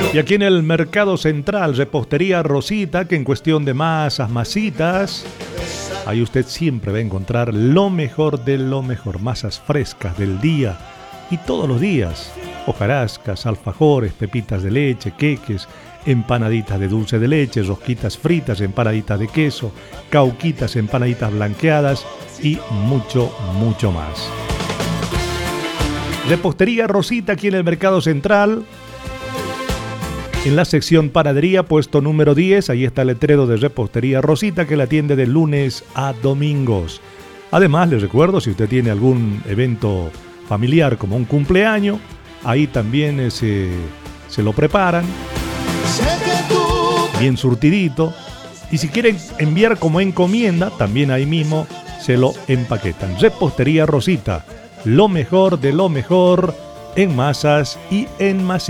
Y aquí en el Mercado Central, Repostería Rosita, que en cuestión de masas, masitas, ahí usted siempre va a encontrar lo mejor de lo mejor. Masas frescas del día y todos los días. Hojarascas, alfajores, pepitas de leche, queques, empanaditas de dulce de leche, rosquitas fritas, empanaditas de queso, cauquitas, empanaditas blanqueadas y mucho, mucho más. Repostería Rosita aquí en el Mercado Central. En la sección panadería, puesto número 10, ahí está el letrero de Repostería Rosita que la atiende de lunes a domingos. Además, les recuerdo, si usted tiene algún evento familiar como un cumpleaños, ahí también se lo preparan, bien surtidito. Y si quieren enviar como encomienda, también ahí mismo se lo empaquetan. Repostería Rosita, lo mejor de lo mejor en masas y en masitas.